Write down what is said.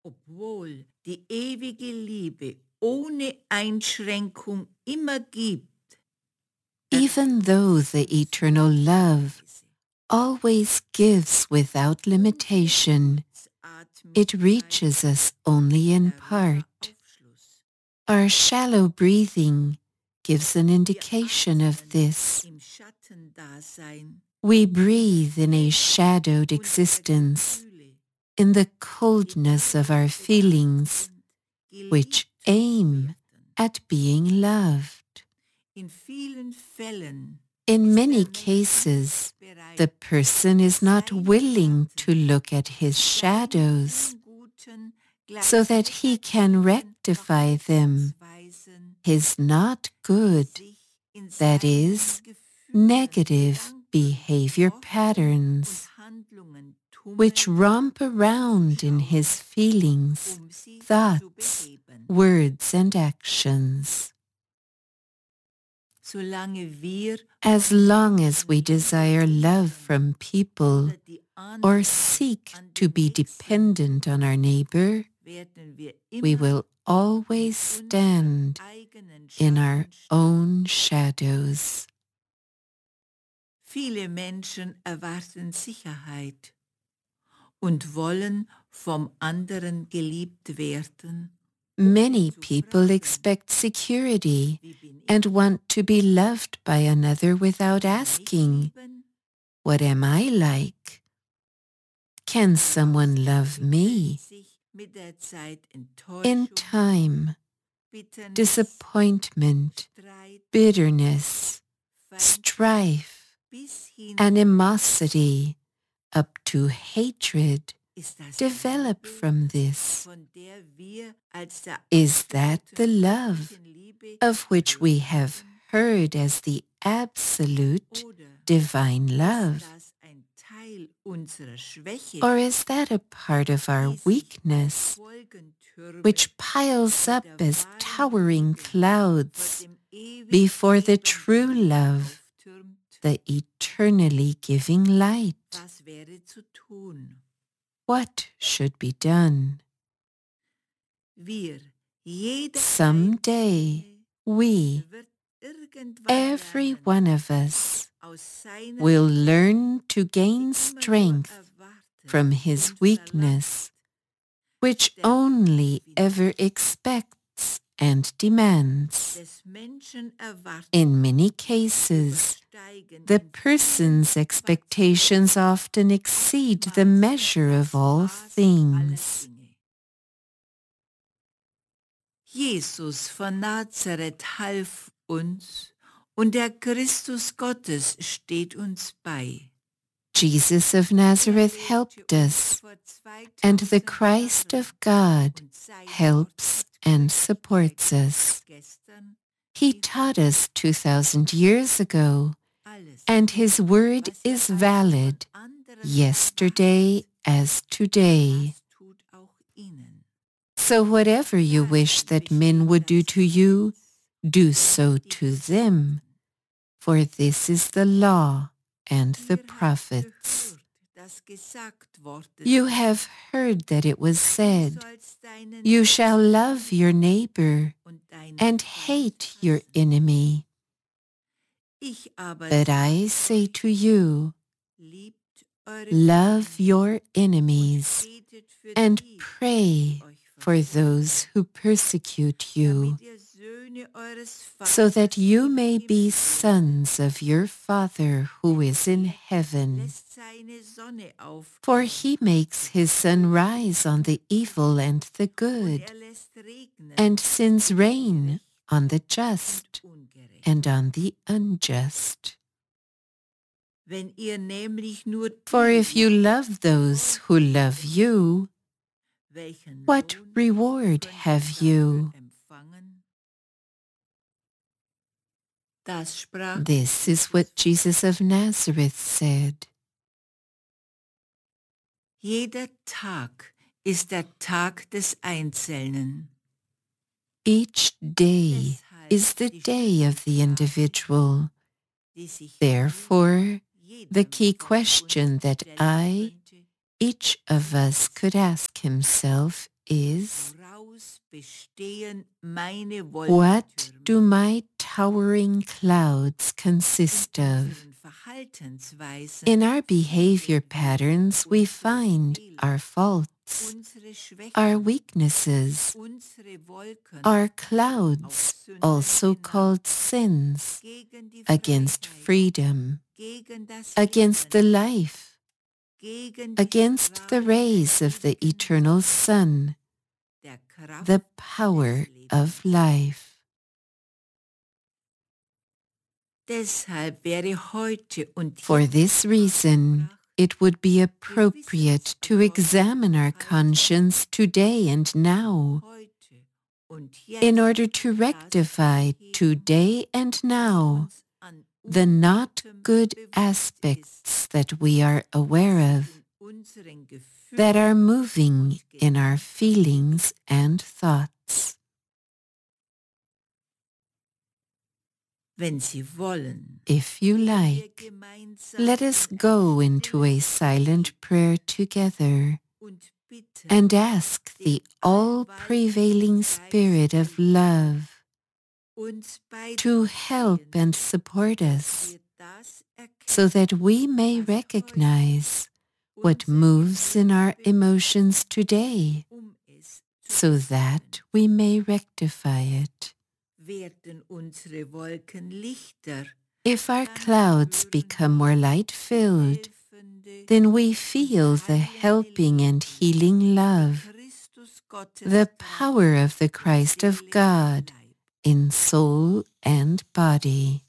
Obwohl die ewige Liebe ohne Einschränkung immer gibt, Even though the eternal love always gives without limitation, it reaches us only in part. Our shallow breathing gives an indication of this. im Schattendasein, We breathe in a shadowed existence, in the coldness of our feelings, which aim at being loved. in vielen Fällen In many cases, the person is not willing to look at his shadows so that he can rectify them, his not good, that is, negative behavior patterns, which romp around in his feelings, thoughts, words, and actions. As long as we desire love from people or seek to be dependent on our neighbor, we will always stand in our own shadows. Viele Menschen erwarten Sicherheit und wollen vom anderen geliebt werden. Many people expect security and want to be loved by another without asking, "What am I like? Can someone love me?" In time, disappointment, bitterness, strife, animosity, up to hatred develop from this. Is that the love of which we have heard as the absolute divine love? Or is that a part of our weakness, which piles up as towering clouds before the true love, the eternally giving light? What should be done? Someday, we, every one of us, will learn to gain strength from his weakness, which only ever expects and demands. In many cases, the person's expectations often exceed the measure of all things. Jesus von Nazareth half uns und der Christus Gottes steht uns bei. Jesus of Nazareth helped us, and the Christ of God helps and supports us. He taught us 2,000 years ago, and his word is valid yesterday as today. So whatever you wish that men would do to you, do so to them, for this is the law and the prophets. You have heard that it was said, "You shall love your neighbor and hate your enemy." But I say to you, love your enemies and pray for those who persecute you, so that you may be sons of your Father who is in heaven. For he makes his sun rise on the evil and the good, and sends rain on the just and on the unjust. For if you love those who love you, what reward have you? This is what Jesus of Nazareth said. Jeder Tag ist der Tag des Einzelnen. Each day is the day of the individual. Therefore, the key question that each of us could ask himself is, woraus bestehen meine what do Wolkentürme? my towering clouds consist of? Unseren Verhaltensweisen In our behavior patterns, we find our faults, unsere Schwächen, our weaknesses, unsere Wolken our auf clouds, Sünden also hinaus, called sins, gegen die against Freiheit, freedom, gegen das against the Leben, life, gegen die against the Strahlen rays der of the ewigen eternal Sonne, sun, der Kraft the power des of Lebens. life. Deshalb wäre heute und For jetzt this reason, it would be appropriate to examine our conscience today and now, heute und jetzt in order to das rectify beheben, today and was now uns an the not Ungutem good bewusst ist, aspects that we are aware of, in unseren that are Gefühlen moving und in our Gedanken. feelings and thoughts. Wenn Sie wollen, If you gehen wir like, gemeinsam let us in go eine into a stille silent prayer together und bitten and ask den the all-prevailing Spirit of love uns to help beizustehen, and support dass us wir das so erkennen, that we may was recognize heute what unser moves in our Gefühl emotions today, es zu so that bestimmen. we may rectify it. Werden unsere Wolken lichter, If our dann clouds spüren become wir more die light-filled, helfende then we und feel the heilende helping and Liebe, healing die love, Christus Gottes the Kraft power of the in Christ of Seele und God Leib. in soul and body.